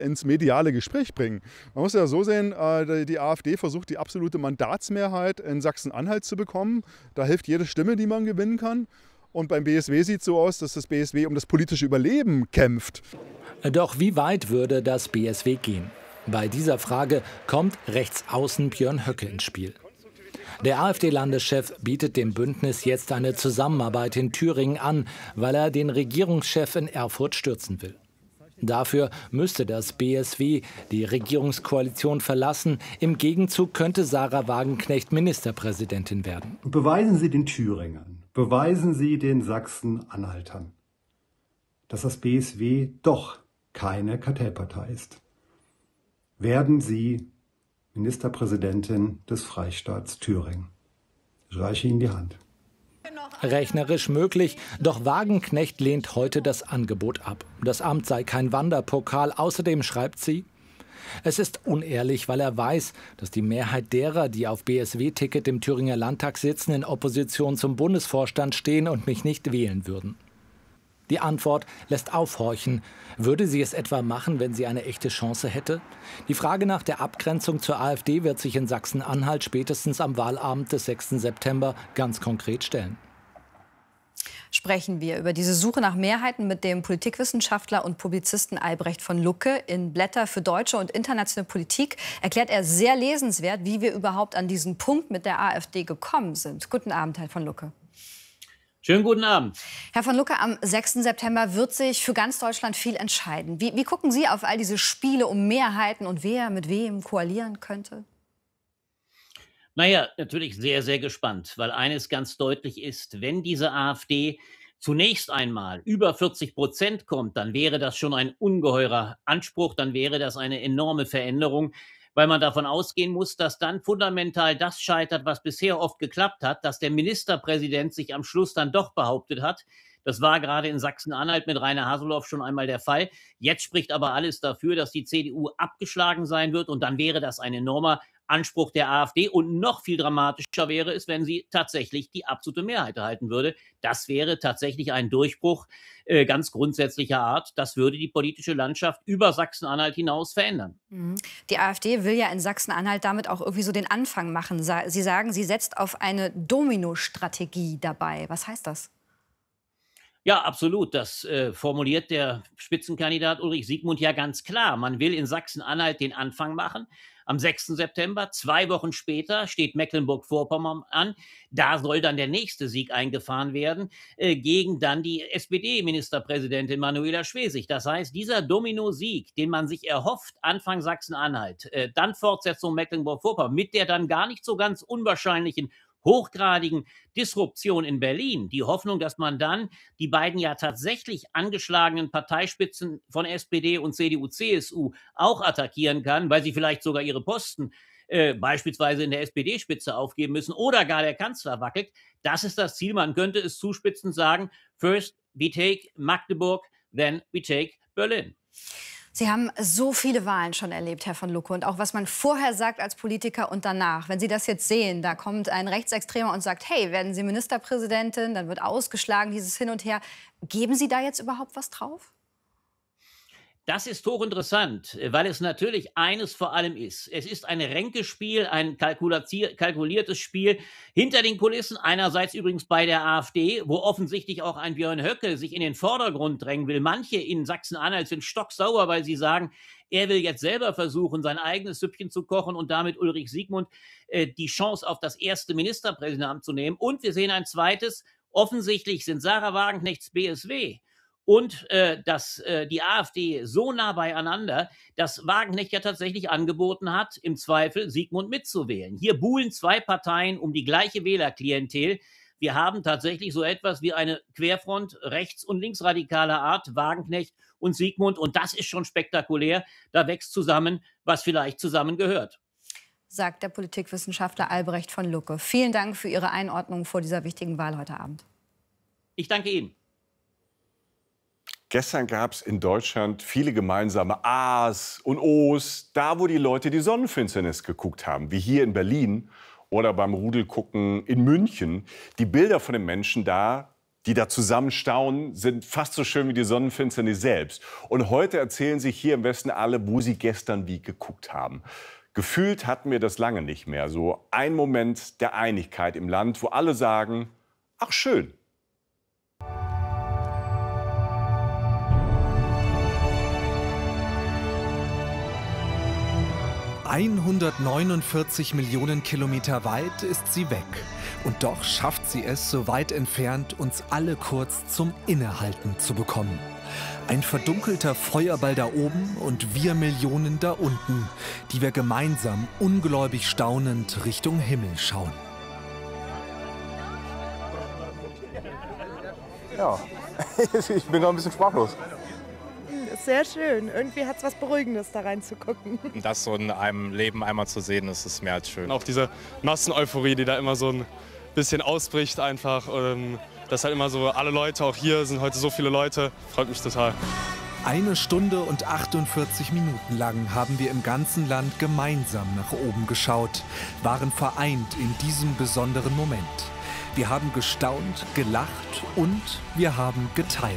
ins mediale Gespräch bringen. Man muss ja so sehen, die AfD versucht, die absolute Mandatsmehrheit in Sachsen-Anhalt zu bekommen. Da hilft jede Stimme, die man gewinnen kann. Und beim BSW sieht es so aus, dass das BSW um das politische Überleben kämpft. Doch wie weit würde das BSW gehen? Bei dieser Frage kommt Rechtsaußen Björn Höcke ins Spiel. Der AfD-Landeschef bietet dem Bündnis jetzt eine Zusammenarbeit in Thüringen an, weil er den Regierungschef in Erfurt stürzen will. Dafür müsste das BSW die Regierungskoalition verlassen. Im Gegenzug könnte Sahra Wagenknecht Ministerpräsidentin werden. Beweisen Sie den Thüringern, beweisen Sie den Sachsen-Anhaltern, dass das BSW doch keine Kartellpartei ist. Werden Sie Ministerpräsidentin des Freistaats Thüringen. Ich reiche Ihnen die Hand. Rechnerisch möglich, doch Wagenknecht lehnt heute das Angebot ab. Das Amt sei kein Wanderpokal. Außerdem schreibt sie: Es ist unehrlich, weil er weiß, dass die Mehrheit derer, die auf BSW-Ticket im Thüringer Landtag sitzen, in Opposition zum Bundesvorstand stehen und mich nicht wählen würden. Die Antwort lässt aufhorchen. Würde sie es etwa machen, wenn sie eine echte Chance hätte? Die Frage nach der Abgrenzung zur AfD wird sich in Sachsen-Anhalt spätestens am Wahlabend des 6. September ganz konkret stellen. Sprechen wir über diese Suche nach Mehrheiten mit dem Politikwissenschaftler und Publizisten Albrecht von Lucke. In Blätter für deutsche und internationale Politik erklärt er sehr lesenswert, wie wir überhaupt an diesen Punkt mit der AfD gekommen sind. Guten Abend, Herr von Lucke. Schönen guten Abend. Herr von Lucke, am 6. September wird sich für ganz Deutschland viel entscheiden. Wie gucken Sie auf all diese Spiele um Mehrheiten und wer mit wem koalieren könnte? Naja, natürlich sehr, sehr gespannt, weil eines ganz deutlich ist: Wenn diese AfD zunächst einmal über 40% kommt, dann wäre das schon ein ungeheurer Anspruch, dann wäre das eine enorme Veränderung, weil man davon ausgehen muss, dass dann fundamental das scheitert, was bisher oft geklappt hat, dass der Ministerpräsident sich am Schluss dann doch behauptet hat. Das war gerade in Sachsen-Anhalt mit Rainer Haseloff schon einmal der Fall. Jetzt spricht aber alles dafür, dass die CDU abgeschlagen sein wird, und dann wäre das ein enormer Anspruch der AfD. Und noch viel dramatischer wäre es, wenn sie tatsächlich die absolute Mehrheit erhalten würde. Das wäre tatsächlich ein Durchbruch ganz grundsätzlicher Art. Das würde die politische Landschaft über Sachsen-Anhalt hinaus verändern. Die AfD will ja in Sachsen-Anhalt damit auch irgendwie so den Anfang machen. Sie sagen, sie setzt auf eine Dominostrategie dabei. Was heißt das? Ja, absolut. Das formuliert der Spitzenkandidat Ulrich Siegmund ja ganz klar. Man will in Sachsen-Anhalt den Anfang machen. Am 6. September, 2 Wochen später, steht Mecklenburg-Vorpommern an. Da soll dann der nächste Sieg eingefahren werden gegen dann die SPD-Ministerpräsidentin Manuela Schwesig. Das heißt, dieser Domino-Sieg, den man sich erhofft, Anfang Sachsen-Anhalt, dann Fortsetzung Mecklenburg-Vorpommern mit der dann gar nicht so ganz unwahrscheinlichen hochgradigen Disruption in Berlin, die Hoffnung, dass man dann die beiden ja tatsächlich angeschlagenen Parteispitzen von SPD und CDU, CSU auch attackieren kann, weil sie vielleicht sogar ihre Posten beispielsweise in der SPD-Spitze aufgeben müssen oder gar der Kanzler wackelt. Das ist das Ziel. Man könnte es zuspitzend sagen: First we take Magdeburg, then we take Berlin. Sie haben so viele Wahlen schon erlebt, Herr von Lucke, und auch was man vorher sagt als Politiker und danach. Wenn Sie das jetzt sehen, da kommt ein Rechtsextremer und sagt: Hey, werden Sie Ministerpräsidentin, dann wird ausgeschlagen, dieses Hin und Her. Geben Sie da jetzt überhaupt was drauf? Das ist hochinteressant, weil es natürlich eines vor allem ist. Es ist ein Ränkespiel, ein kalkuliertes Spiel hinter den Kulissen. Einerseits übrigens bei der AfD, wo offensichtlich auch ein Björn Höcke sich in den Vordergrund drängen will. Manche in Sachsen-Anhalt sind stocksauer, weil sie sagen, er will jetzt selber versuchen, sein eigenes Süppchen zu kochen und damit Ulrich Siegmund die Chance auf das erste Ministerpräsidentenamt zu nehmen. Und wir sehen ein zweites. Offensichtlich sind Sahra Wagenknechts BSW und die AfD so nah beieinander, dass Wagenknecht ja tatsächlich angeboten hat, im Zweifel Siegmund mitzuwählen. Hier buhlen zwei Parteien um die gleiche Wählerklientel. Wir haben tatsächlich so etwas wie eine Querfront rechts- und linksradikaler Art, Wagenknecht und Siegmund. Und das ist schon spektakulär. Da wächst zusammen, was vielleicht zusammengehört. Sagt der Politikwissenschaftler Albrecht von Lucke. Vielen Dank für Ihre Einordnung vor dieser wichtigen Wahl heute Abend. Ich danke Ihnen. Gestern gab es in Deutschland viele gemeinsame A's und O's, da wo die Leute die Sonnenfinsternis geguckt haben, wie hier in Berlin oder beim Rudelgucken in München. Die Bilder von den Menschen da die da zusammen staunen, sind fast so schön wie die Sonnenfinsternis selbst. Und heute erzählen sich hier im Westen alle, wo sie gestern wie geguckt haben. Gefühlt hatten wir das lange nicht mehr. So ein Moment der Einigkeit im Land, wo alle sagen, ach schön. 149 Millionen Kilometer weit ist sie weg. Und doch schafft sie es, so weit entfernt, uns alle kurz zum Innehalten zu bekommen. Ein verdunkelter Feuerball da oben und wir Millionen da unten, die wir gemeinsam ungläubig staunend Richtung Himmel schauen. Ja, ich bin noch ein bisschen sprachlos. Sehr schön. Irgendwie hat es was Beruhigendes, da reinzugucken. Das so in einem Leben einmal zu sehen, das ist mehr als schön. Auch diese Masseneuphorie, die da immer so ein bisschen ausbricht einfach. Dass halt immer so alle Leute, auch hier sind heute so viele Leute, freut mich total. 1 Stunde und 48 Minuten lang haben wir im ganzen Land gemeinsam nach oben geschaut, waren vereint in diesem besonderen Moment. Wir haben gestaunt, gelacht und wir haben geteilt.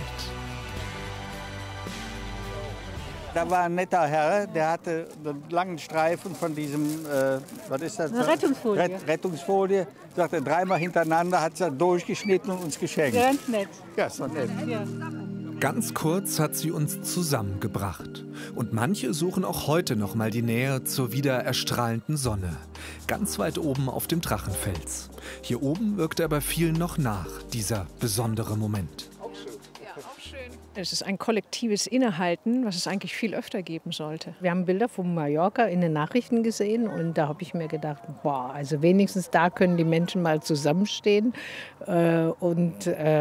Da war ein netter Herr, der hatte einen langen Streifen von diesem, was ist das? Eine Rettungsfolie. Rettungsfolie. Sagte, 3-mal hintereinander, hat sie durchgeschnitten und uns geschenkt. Ganz nett. Ja, ist doch nett. Ja. Ganz kurz hat sie uns zusammengebracht. Und manche suchen auch heute noch mal die Nähe zur wieder erstrahlenden Sonne. Ganz weit oben auf dem Drachenfels. Hier oben wirkt er bei vielen noch nach, dieser besondere Moment. Es ist ein kollektives Innehalten, was es eigentlich viel öfter geben sollte. Wir haben Bilder von Mallorca in den Nachrichten gesehen und da habe ich mir gedacht, boah, also wenigstens da können die Menschen mal zusammenstehen und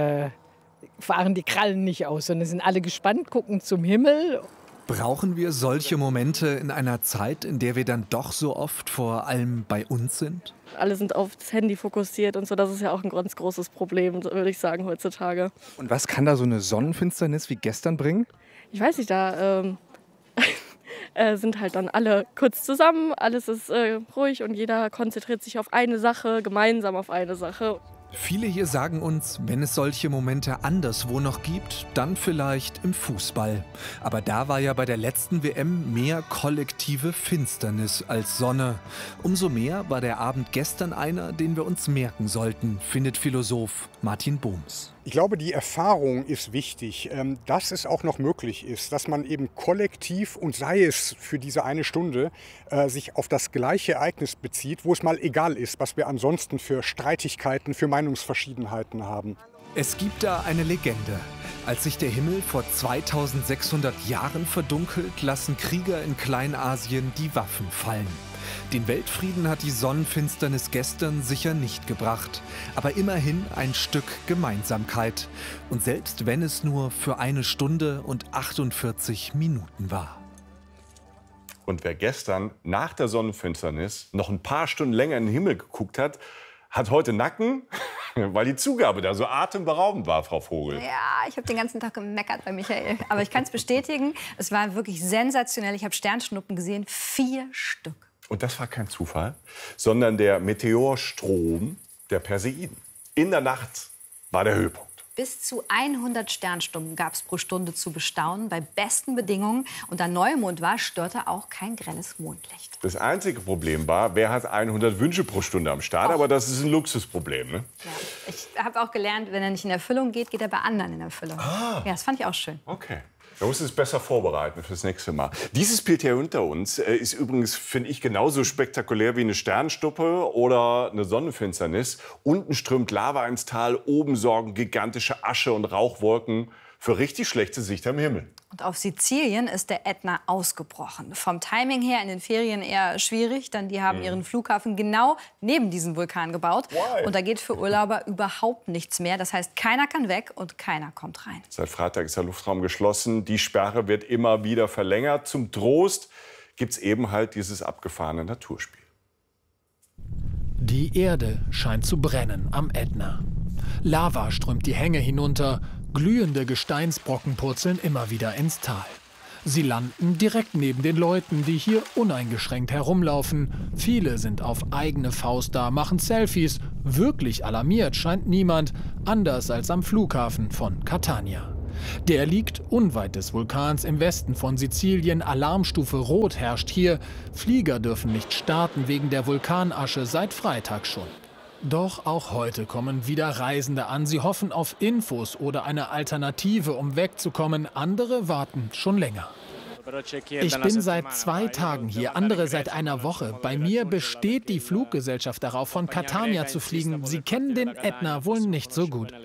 fahren die Krallen nicht aus, sondern sind alle gespannt, gucken zum Himmel. Brauchen wir solche Momente in einer Zeit, in der wir dann doch so oft vor allem bei uns sind? Alle sind aufs Handy fokussiert und so. Das ist ja auch ein ganz großes Problem, würde ich sagen, heutzutage. Und was kann da so eine Sonnenfinsternis wie gestern bringen? Ich weiß nicht, da sind halt dann alle kurz zusammen, alles ist ruhig und jeder konzentriert sich auf eine Sache, gemeinsam auf eine Sache. Viele hier sagen uns, wenn es solche Momente anderswo noch gibt, dann vielleicht im Fußball. Aber da war ja bei der letzten WM mehr kollektive Finsternis als Sonne. Umso mehr war der Abend gestern einer, den wir uns merken sollten, findet Philosoph Martin Bohms. Ich glaube, die Erfahrung ist wichtig, dass es auch noch möglich ist, dass man eben kollektiv und sei es für diese 1 Stunde sich auf das gleiche Ereignis bezieht, wo es mal egal ist, was wir ansonsten für Streitigkeiten, für Meinungsverschiedenheiten haben. Es gibt da eine Legende. Als sich der Himmel vor 2600 Jahren verdunkelt, lassen Krieger in Kleinasien die Waffen fallen. Den Weltfrieden hat die Sonnenfinsternis gestern sicher nicht gebracht, aber immerhin ein Stück Gemeinsamkeit. Und selbst wenn es nur für 1 Stunde und 48 Minuten war. Und wer gestern nach der Sonnenfinsternis noch ein paar Stunden länger in den Himmel geguckt hat, hat heute Nacken, weil die Zugabe da so atemberaubend war, Frau Vogel. Ja, ich habe den ganzen Tag gemeckert bei Michael. Aber ich kann es bestätigen, es war wirklich sensationell. Ich habe Sternschnuppen gesehen, 4 Stück. Und das war kein Zufall, sondern der Meteorstrom der Perseiden. In der Nacht war der Höhepunkt. Bis zu 100 Sternstunden gab es pro Stunde zu bestaunen, bei besten Bedingungen. Und da Neumond war, störte auch kein grelles Mondlicht. Das einzige Problem war, wer hat 100 Wünsche pro Stunde am Start? Aber das ist ein Luxusproblem, ne? Ja. Ich habe auch gelernt, wenn er nicht in Erfüllung geht, geht er bei anderen in Erfüllung. Ja, das fand ich auch schön. Okay. Da muss es besser vorbereiten fürs nächste Mal. Dieses Bild hier hinter uns ist übrigens, finde ich, genauso spektakulär wie eine Sternschnuppe oder eine Sonnenfinsternis. Unten strömt Lava ins Tal, oben sorgen gigantische Asche- und Rauchwolken für richtig schlechte Sicht am Himmel. Und auf Sizilien ist der Ätna ausgebrochen. Vom Timing her in den Ferien eher schwierig, denn die haben ihren Flughafen genau neben diesen Vulkan gebaut. Why? Und da geht für Urlauber überhaupt nichts mehr. Das heißt, keiner kann weg und keiner kommt rein. Seit Freitag ist der Luftraum geschlossen. Die Sperre wird immer wieder verlängert. Zum Trost gibt es eben halt dieses abgefahrene Naturspiel. Die Erde scheint zu brennen am Ätna. Lava strömt die Hänge hinunter, glühende Gesteinsbrocken purzeln immer wieder ins Tal. Sie landen direkt neben den Leuten, die hier uneingeschränkt herumlaufen. Viele sind auf eigene Faust da, machen Selfies. Wirklich alarmiert scheint niemand, anders als am Flughafen von Catania. Der liegt unweit des Vulkans im Westen von Sizilien. Alarmstufe Rot herrscht hier. Flieger dürfen nicht starten wegen der Vulkanasche seit Freitag schon. Doch auch heute kommen wieder Reisende an. Sie hoffen auf Infos oder eine Alternative, um wegzukommen. Andere warten schon länger. Ich bin seit 2 Tagen hier, andere seit einer Woche. Bei mir besteht die Fluggesellschaft darauf, von Catania zu fliegen. Sie kennen den Ätna wohl nicht so gut.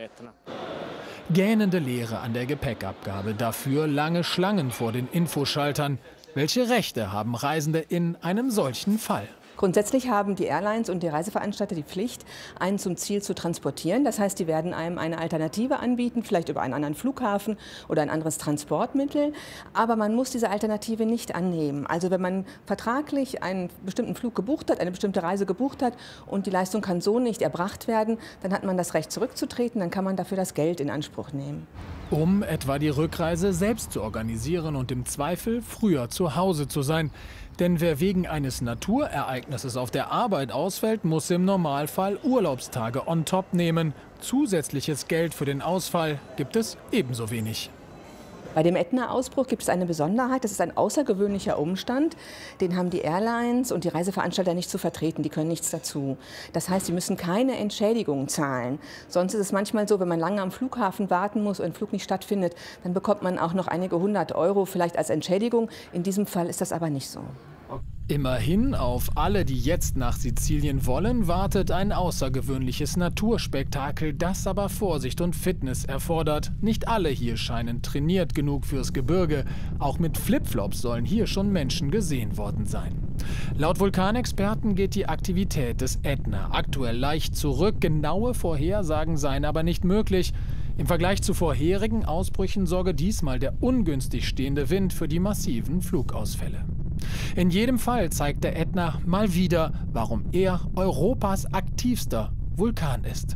Gähnende Leere an der Gepäckabgabe, dafür lange Schlangen vor den Infoschaltern. Welche Rechte haben Reisende in einem solchen Fall? Grundsätzlich haben die Airlines und die Reiseveranstalter die Pflicht, einen zum Ziel zu transportieren. Das heißt, die werden einem eine Alternative anbieten, vielleicht über einen anderen Flughafen oder ein anderes Transportmittel. Aber man muss diese Alternative nicht annehmen. Also wenn man vertraglich einen bestimmten Flug gebucht hat, eine bestimmte Reise gebucht hat und die Leistung kann so nicht erbracht werden, dann hat man das Recht zurückzutreten, dann kann man dafür das Geld in Anspruch nehmen. Um etwa die Rückreise selbst zu organisieren und im Zweifel früher zu Hause zu sein. Denn wer wegen eines Naturereignisses auf der Arbeit ausfällt, muss im Normalfall Urlaubstage on top nehmen. Zusätzliches Geld für den Ausfall gibt es ebenso wenig. Bei dem Ätna-Ausbruch gibt es eine Besonderheit, das ist ein außergewöhnlicher Umstand. Den haben die Airlines und die Reiseveranstalter nicht zu vertreten, die können nichts dazu. Das heißt, sie müssen keine Entschädigung zahlen. Sonst ist es manchmal so, wenn man lange am Flughafen warten muss und ein Flug nicht stattfindet, dann bekommt man auch noch einige 100 € vielleicht als Entschädigung. In diesem Fall ist das aber nicht so. Immerhin, auf alle, die jetzt nach Sizilien wollen, wartet ein außergewöhnliches Naturspektakel, das aber Vorsicht und Fitness erfordert. Nicht alle hier scheinen trainiert genug fürs Gebirge. Auch mit Flipflops sollen hier schon Menschen gesehen worden sein. Laut Vulkanexperten geht die Aktivität des Ätna aktuell leicht zurück. Genaue Vorhersagen seien aber nicht möglich. Im Vergleich zu vorherigen Ausbrüchen sorge diesmal der ungünstig stehende Wind für die massiven Flugausfälle. In jedem Fall zeigt der Ätna mal wieder, warum er Europas aktivster Vulkan ist.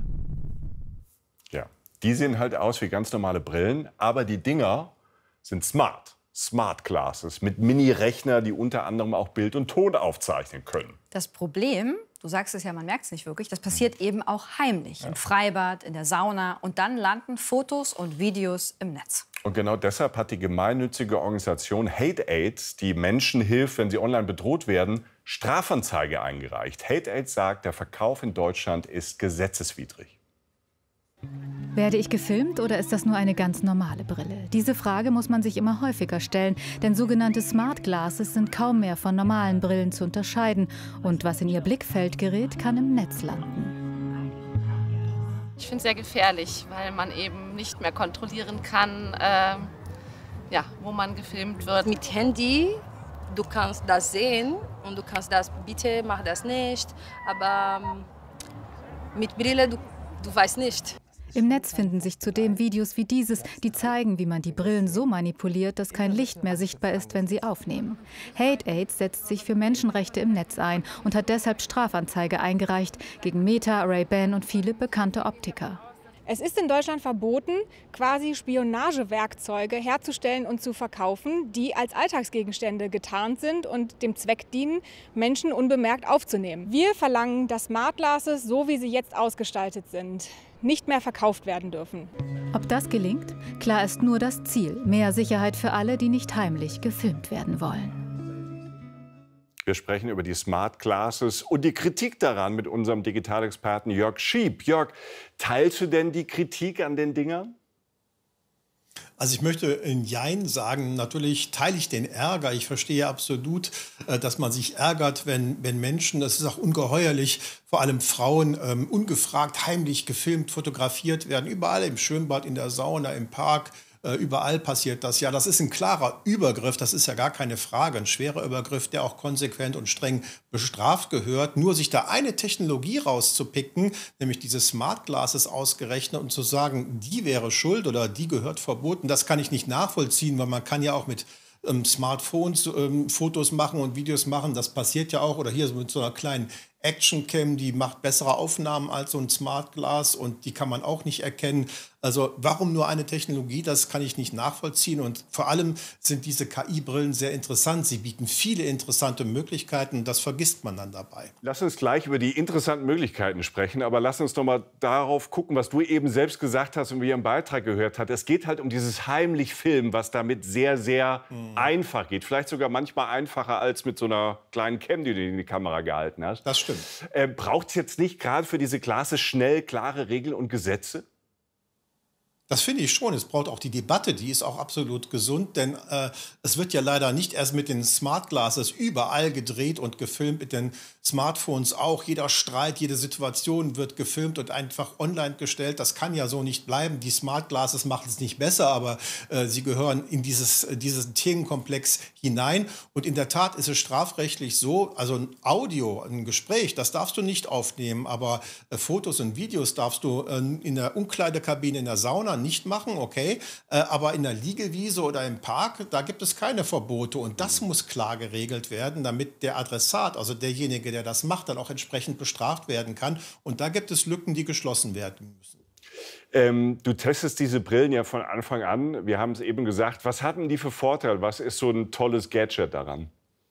Ja, die sehen halt aus wie ganz normale Brillen, aber die Dinger sind smart. Smart Glasses mit Mini-Rechner, die unter anderem auch Bild und Ton aufzeichnen können. Das Problem, du sagst es ja, man merkt es nicht wirklich, das passiert eben auch heimlich, im Freibad, in der Sauna. Und dann landen Fotos und Videos im Netz. Und genau deshalb hat die gemeinnützige Organisation Hate Aid, die Menschen hilft, wenn sie online bedroht werden, Strafanzeige eingereicht. Hate Aid sagt, der Verkauf in Deutschland ist gesetzeswidrig. Werde ich gefilmt oder ist das nur eine ganz normale Brille? Diese Frage muss man sich immer häufiger stellen, denn sogenannte Smart Glasses sind kaum mehr von normalen Brillen zu unterscheiden. Und was in ihr Blickfeld gerät, kann im Netz landen. Ich finde es sehr gefährlich, weil man eben nicht mehr kontrollieren kann, wo man gefilmt wird. Mit Handy, du kannst das sehen und du kannst das, bitte mach das nicht, aber mit Brille, du weißt nicht. Im Netz finden sich zudem Videos wie dieses, die zeigen, wie man die Brillen so manipuliert, dass kein Licht mehr sichtbar ist, wenn sie aufnehmen. Hate Aid setzt sich für Menschenrechte im Netz ein und hat deshalb Strafanzeige eingereicht gegen Meta, Ray-Ban und viele bekannte Optiker. Es ist in Deutschland verboten, quasi Spionagewerkzeuge herzustellen und zu verkaufen, die als Alltagsgegenstände getarnt sind und dem Zweck dienen, Menschen unbemerkt aufzunehmen. Wir verlangen, dass Smart Glasses, so wie sie jetzt ausgestaltet sind, nicht mehr verkauft werden dürfen. Ob das gelingt? Klar ist nur das Ziel: mehr Sicherheit für alle, die nicht heimlich gefilmt werden wollen. Wir sprechen über die Smart Glasses und die Kritik daran mit unserem Digitalexperten Jörg Schieb. Jörg, teilst du denn die Kritik an den Dingern? Also ich möchte in Jein sagen, natürlich teile ich den Ärger. Ich verstehe absolut, dass man sich ärgert, wenn Menschen, das ist auch ungeheuerlich, vor allem Frauen, ungefragt heimlich gefilmt, fotografiert werden. Überall im Schwimmbad, in der Sauna, im Park. Überall passiert das. Ja, das ist ein klarer Übergriff, das ist ja gar keine Frage. Ein schwerer Übergriff, der auch konsequent und streng bestraft gehört. Nur sich da eine Technologie rauszupicken, nämlich diese Smart Glasses ausgerechnet und zu sagen, die wäre schuld oder die gehört verboten, das kann ich nicht nachvollziehen, weil man kann ja auch mit Smartphones Fotos machen und Videos machen. Das passiert ja auch. Oder hier mit so einer kleinen Actioncam, die macht bessere Aufnahmen als so ein Smart Glass und die kann man auch nicht erkennen. Also warum nur eine Technologie, das kann ich nicht nachvollziehen. Und vor allem sind diese KI-Brillen sehr interessant. Sie bieten viele interessante Möglichkeiten und das vergisst man dann dabei. Lass uns gleich über die interessanten Möglichkeiten sprechen, aber lass uns noch mal darauf gucken, was du eben selbst gesagt hast und wie ihr im Beitrag gehört habt. Es geht halt um dieses heimlich Filmen, was damit sehr, sehr einfach geht. Vielleicht sogar manchmal einfacher als mit so einer kleinen Cam, die du in die Kamera gehalten hast. Das stimmt. Braucht es jetzt nicht gerade für diese Klasse schnell klare Regeln und Gesetze? Das finde ich schon. Es braucht auch die Debatte, die ist auch absolut gesund, denn es wird ja leider nicht erst mit den Smart Glasses überall gedreht und gefilmt, mit den Smartphones auch. Jeder Streit, jede Situation wird gefilmt und einfach online gestellt. Das kann ja so nicht bleiben. Die Smart Glasses machen es nicht besser, aber sie gehören in diesen Themenkomplex hinein. Und in der Tat ist es strafrechtlich so, also ein Audio, ein Gespräch, das darfst du nicht aufnehmen, aber Fotos und Videos darfst du in der Umkleidekabine, in der Sauna nicht machen, okay, aber in der Liegewiese oder im Park, da gibt es keine Verbote und das muss klar geregelt werden, damit der Adressat, also derjenige, der das macht, dann auch entsprechend bestraft werden kann und da gibt es Lücken, die geschlossen werden müssen. Du testest diese Brillen ja von Anfang an, wir haben es eben gesagt, was hatten die für Vorteile, was ist so ein tolles Gadget daran?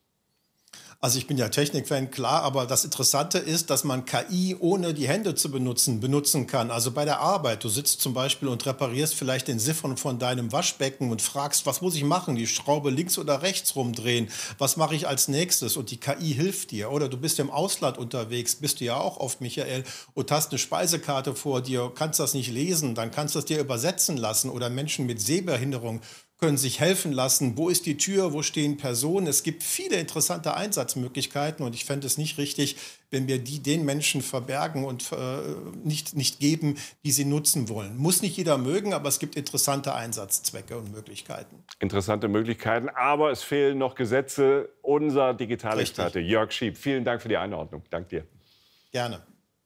Also ich bin ja Technikfan, klar, aber das Interessante ist, dass man KI ohne die Hände zu benutzen kann. Also bei der Arbeit, du sitzt zum Beispiel und reparierst vielleicht den Siphon von deinem Waschbecken und fragst, was muss ich machen? Die Schraube links oder rechts rumdrehen? Was mache ich als nächstes? Und die KI hilft dir. Oder du bist im Ausland unterwegs, bist du ja auch oft, Michael, und hast eine Speisekarte vor dir, kannst das nicht lesen, dann kannst du es dir übersetzen lassen. Oder Menschen mit Sehbehinderung können sich helfen lassen. Wo ist die Tür? Wo stehen Personen? Es gibt viele interessante Einsatzmöglichkeiten und ich fände es nicht richtig, wenn wir die den Menschen verbergen und nicht geben, die sie nutzen wollen. Muss nicht jeder mögen, aber es gibt interessante Einsatzzwecke und Möglichkeiten. Interessante Möglichkeiten, aber es fehlen noch Gesetze. Unser Digitalexperte Jörg Schieb, vielen Dank für die Einordnung. Dank dir. Gerne.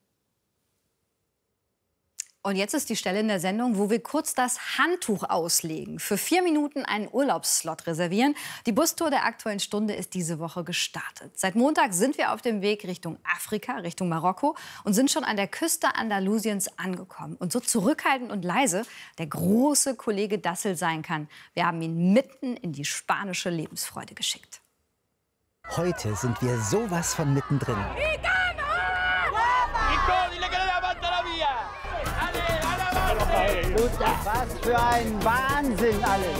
Und jetzt ist die Stelle in der Sendung, wo wir kurz das Handtuch auslegen. Für 4 Minuten einen Urlaubsslot reservieren. Die Bustour der Aktuellen Stunde ist diese Woche gestartet. Seit Montag sind wir auf dem Weg Richtung Afrika, Richtung Marokko und sind schon an der Küste Andalusiens angekommen. Und so zurückhaltend und leise der große Kollege Dassel sein kann. Wir haben ihn mitten in die spanische Lebensfreude geschickt. Heute sind wir sowas von mittendrin. Was für ein Wahnsinn alles!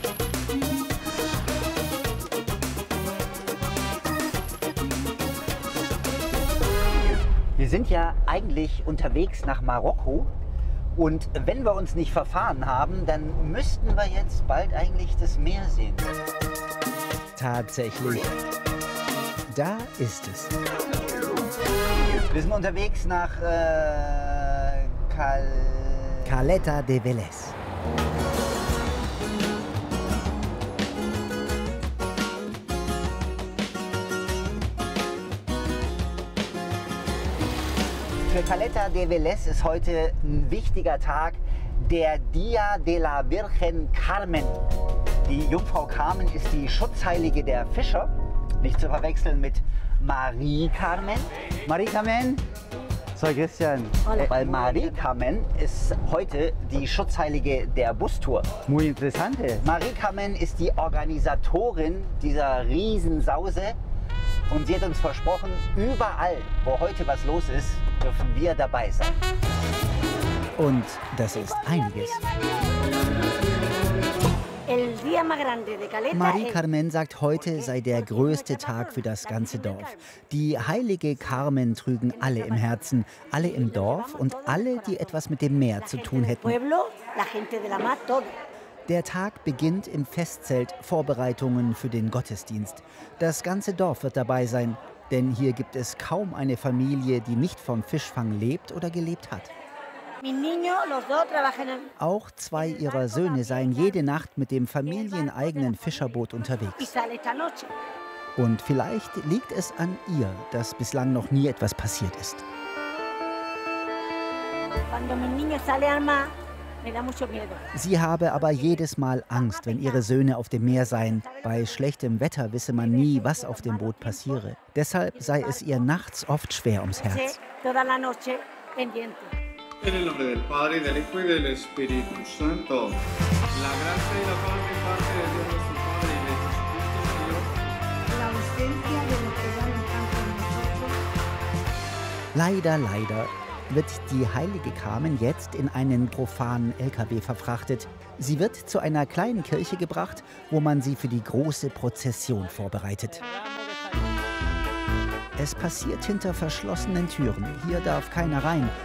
Wir sind ja eigentlich unterwegs nach Marokko und wenn wir uns nicht verfahren haben, dann müssten wir jetzt bald eigentlich das Meer sehen. Tatsächlich. Da ist es. Wir sind unterwegs nach Caleta de Vélez. Für Caleta de Vélez ist heute ein wichtiger Tag, der Dia de la Virgen Carmen. Die Jungfrau Carmen ist die Schutzheilige der Fischer, nicht zu verwechseln mit Marie Carmen. Marie Carmen. Soy Christian. Weil Marie Carmen ist heute die Schutzheilige der Bustour. Muy interessante. Marie Carmen ist die Organisatorin dieser Riesensause und sie hat uns versprochen, überall, wo heute was los ist, dürfen wir dabei sein. Und das ist einiges. Marie Carmen sagt, heute sei der größte Tag für das ganze Dorf. Die heilige Carmen trügen alle im Herzen, alle im Dorf und alle, die etwas mit dem Meer zu tun hätten. Der Tag beginnt im Festzelt, Vorbereitungen für den Gottesdienst. Das ganze Dorf wird dabei sein, denn hier gibt es kaum eine Familie, die nicht vom Fischfang lebt oder gelebt hat. Auch 2 ihrer Söhne seien jede Nacht mit dem familieneigenen Fischerboot unterwegs. Und vielleicht liegt es an ihr, dass bislang noch nie etwas passiert ist. Sie habe aber jedes Mal Angst, wenn ihre Söhne auf dem Meer seien. Bei schlechtem Wetter wisse man nie, was auf dem Boot passiere. Deshalb sei es ihr nachts oft schwer ums Herz. En el nombre del Padre, y del Hijo, y del Espíritu Santo. La gracia y la paz de parte de Dios nuestro Padre y de Jesucristo Señor. La ausencia de lo que ya no canta en nosotros. Leider wird die heilige Carmen jetzt in einen profanen LKW verfrachtet. Sie wird zu einer kleinen Kirche gebracht, wo man sie für die große Prozession vorbereitet. Es passiert hinter verschlossenen Türen. Hier darf keiner rein.